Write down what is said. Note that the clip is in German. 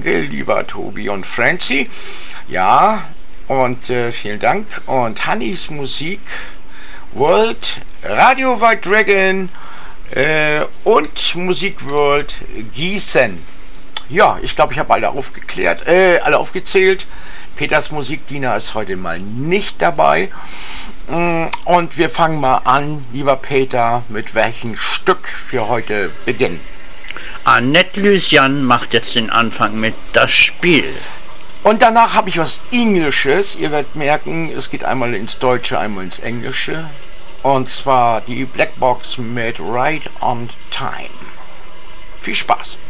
danke, lieber Tobi und Francie. Ja, und vielen Dank. Und Hannis Musik World, Radio White Dragon und Musik World Gießen. Ja, ich glaube, ich habe alle aufgezählt. Peters Musikdiener ist heute mal nicht dabei. Und wir fangen mal an, lieber Peter, mit welchem Stück für heute beginnen. Annette Lucian macht jetzt den Anfang mit Das Spiel. Und danach habe ich was Englisches. Ihr werdet merken, es geht einmal ins Deutsche, einmal ins Englische. Und zwar die Black Box mit Right on Time. Viel Spaß!